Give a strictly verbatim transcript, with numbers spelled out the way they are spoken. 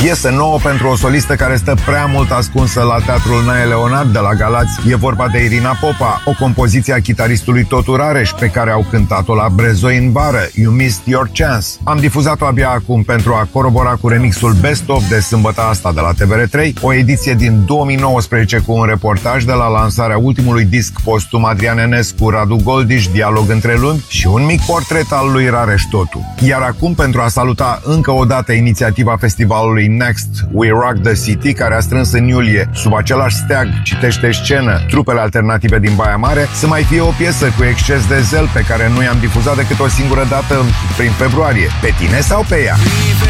Piesă nouă pentru o solistă care stă prea mult ascunsă la Teatrul Nae Leonard de la Galați. E vorba de Irina Popa, o compoziție a chitaristului Totu Rareș, pe care au cântat-o la Brezoi în vară, You Missed Your Chance. Am difuzat-o abia acum pentru a corobora cu remixul Best of de sâmbătă asta de la T V R trei, o ediție din două mii nouăsprezece cu un reportaj de la lansarea ultimului disc postum Adrian Enescu, Radu Goldiș, Dialog între lumi și un mic portret al lui Rareș Totu. Iar acum, pentru a saluta încă o dată inițiativa festivalului Next We Rock the City, care a strâns în iulie sub același steag, citește scenă, trupele alternative din Baia Mare, să mai fie o piesă cu exces de zel pe care nu i-am difuzat decât o singură dată prin februarie. Pe tine sau pe ea?